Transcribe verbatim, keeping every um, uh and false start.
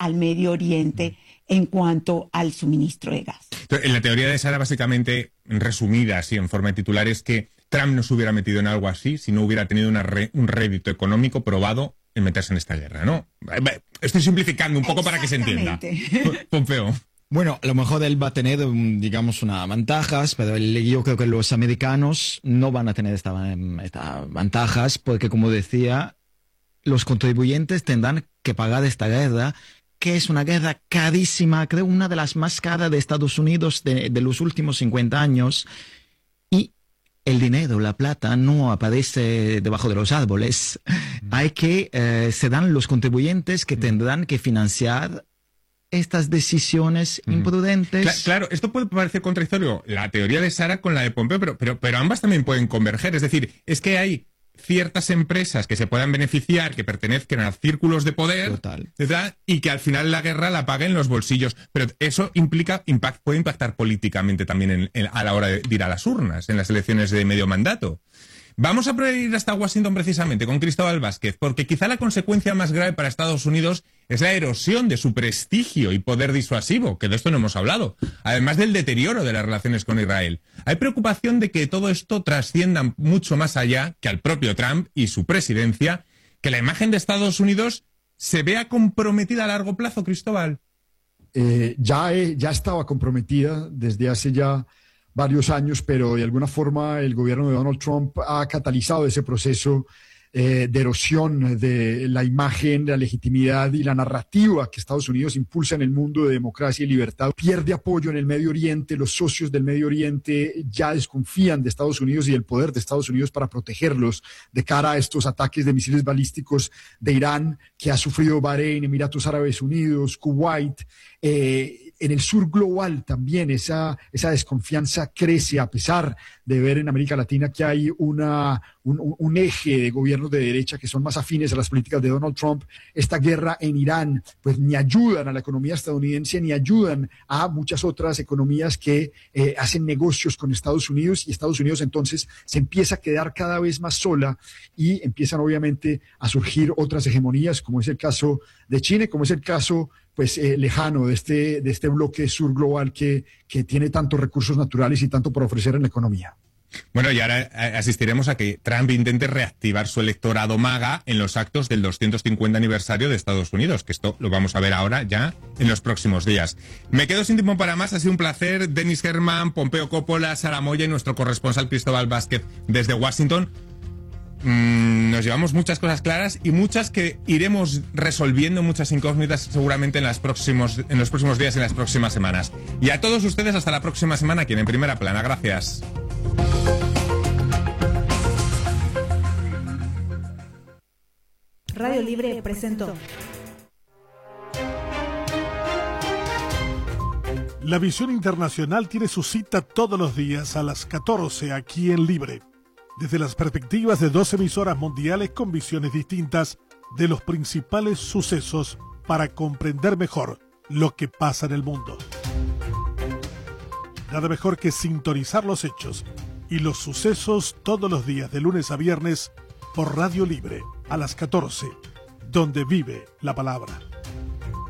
al Medio Oriente en cuanto al suministro de gas. En la teoría de Sara, básicamente, resumida así en forma de titular, es que Trump no se hubiera metido en algo así si no hubiera tenido una re, un rédito económico probado en meterse en esta guerra, ¿no? Estoy simplificando un poco para que se entienda. Pompeo. Bueno, a lo mejor él va a tener, digamos, unas ventajas, pero yo creo que los americanos no van a tener estas esta ventajas porque, como decía, los contribuyentes tendrán que pagar esta guerra, que es una guerra carísima, creo una de las más caras de Estados Unidos de, de los últimos cincuenta años. Y el dinero, la plata, no aparece debajo de los árboles. Mm. Hay que, eh, serán los contribuyentes que tendrán que financiar estas decisiones mm. imprudentes. Cla claro, esto puede parecer contradictorio, la teoría de Sara con la de Pompeo, pero, pero, pero ambas también pueden converger. Es decir, es que hay ciertas empresas que se puedan beneficiar, que pertenezcan a círculos de poder, Total. ¿verdad? Y que al final la guerra la paguen los bolsillos. Pero eso implica, impact, puede impactar políticamente también en, en, a la hora de ir a las urnas, en las elecciones de medio mandato. Vamos a ir hasta Washington precisamente con Cristóbal Vázquez, porque quizá la consecuencia más grave para Estados Unidos es la erosión de su prestigio y poder disuasivo, que de esto no hemos hablado, además del deterioro de las relaciones con Israel. Hay preocupación de que todo esto trascienda mucho más allá que al propio Trump y su presidencia, que la imagen de Estados Unidos se vea comprometida a largo plazo, Cristóbal. Eh, ya, eh, ya estaba comprometida desde hace ya varios años, pero de alguna forma el gobierno de Donald Trump ha catalizado ese proceso eh, de erosión de la imagen, de la legitimidad y la narrativa que Estados Unidos impulsa en el mundo de democracia y libertad. Pierde apoyo en el Medio Oriente, los socios del Medio Oriente ya desconfían de Estados Unidos y del poder de Estados Unidos para protegerlos de cara a estos ataques de misiles balísticos de Irán que ha sufrido Bahrein, Emiratos Árabes Unidos, Kuwait. Eh, En el sur global también esa, esa desconfianza crece a pesar de ver en América Latina que hay una, un, un eje de gobiernos de derecha que son más afines a las políticas de Donald Trump. Esta guerra en Irán pues ni ayudan a la economía estadounidense ni ayudan a muchas otras economías que eh, hacen negocios con Estados Unidos, y Estados Unidos entonces se empieza a quedar cada vez más sola y empiezan obviamente a surgir otras hegemonías, como es el caso de China, como es el caso pues eh, lejano de este, de este bloque sur global que, que tiene tantos recursos naturales y tanto por ofrecer en la economía. Bueno, y ahora asistiremos a que Trump intente reactivar su electorado MAGA en los actos del doscientos cincuenta aniversario de Estados Unidos, que esto lo vamos a ver ahora ya en los próximos días. Me quedo sin tiempo para más, ha sido un placer. Denis Germán, Pompeo Coppola, Sara Moya y nuestro corresponsal Cristóbal Vázquez desde Washington. Mm, nos llevamos muchas cosas claras y muchas que iremos resolviendo, muchas incógnitas seguramente en, las próximos, en los próximos días y en las próximas semanas. Y a todos ustedes hasta la próxima semana aquí en En Primera Plana. Gracias. Radio Libre presentó La Visión Internacional tiene su cita todos los días a las catorce aquí en Libre, desde las perspectivas de dos emisoras mundiales con visiones distintas de los principales sucesos para comprender mejor lo que pasa en el mundo. Nada mejor que sintonizar los hechos y los sucesos todos los días de lunes a viernes por Radio Libre a las catorce, donde vive la palabra.